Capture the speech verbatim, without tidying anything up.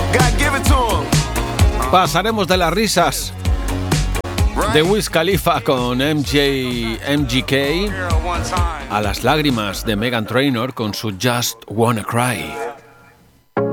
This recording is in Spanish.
Pasaremos de las risas de Wiz Khalifa con M J, M G K a las lágrimas de Meghan Trainor con su Just Wanna Cry.